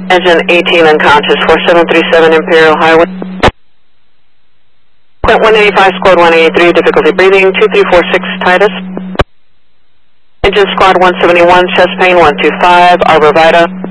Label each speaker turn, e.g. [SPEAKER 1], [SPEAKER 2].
[SPEAKER 1] Engine 18 unconscious, 4737 Imperial Highway. Quint 185, Squad 183, difficulty breathing, 2346 Titus. Engine Squad 171, chest pain 125, Arbor Vita.